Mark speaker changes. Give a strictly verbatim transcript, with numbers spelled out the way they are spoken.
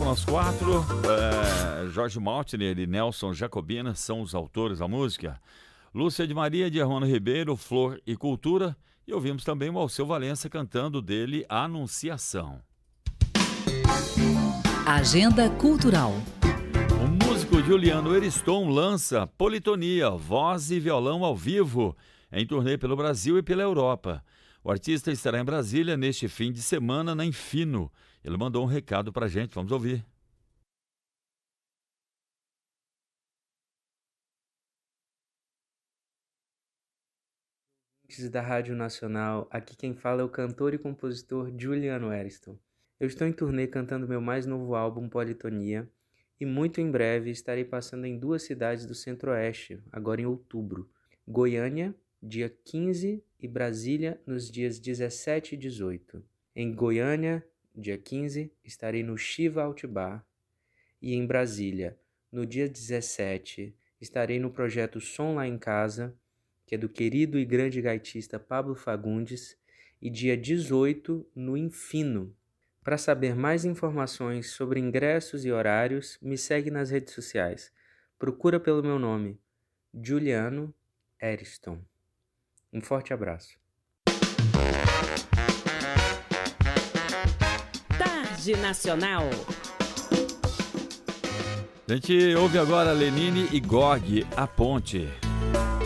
Speaker 1: próximo às quatro. É, Jorge Maltner e Nelson Jacobina são os autores da música. Lúcia de Maria, de Armando Ribeiro, Flor e Cultura. E ouvimos também o Alceu Valença cantando dele Anunciação.
Speaker 2: Agenda Cultural.
Speaker 1: O músico Juliano Eriston lança Politonia, voz e violão ao vivo, em turnê pelo Brasil e pela Europa. O artista estará em Brasília neste fim de semana na Infino. Ele mandou um recado pra gente, vamos ouvir.
Speaker 3: Da Rádio Nacional, aqui quem fala é o cantor e compositor Juliano Eriston. Eu estou em turnê cantando meu mais novo álbum Politonia e muito em breve estarei passando em duas cidades do Centro-Oeste, agora em outubro. Goiânia, dia quinze, e Brasília, nos dias dezessete e dezoito. Em Goiânia, dia quinze, estarei no Shiva Outbar e em Brasília, no dia dezessete, estarei no projeto Som Lá em Casa, que é do querido e grande gaitista Pablo Fagundes, e dia dezoito no Infino. Para saber mais informações sobre ingressos e horários, me segue nas redes sociais. Procura pelo meu nome, Juliano Eriston. Um forte abraço.
Speaker 4: Tarde Nacional.
Speaker 1: A gente ouve agora Lenine e Gog, A Ponte.